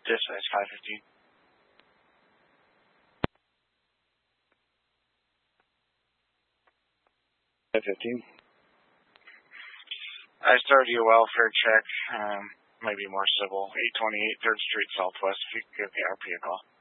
Dispatch 515. 515. I started you a welfare check, maybe more civil, 828 3rd Street Southwest, if you could give the RP a call.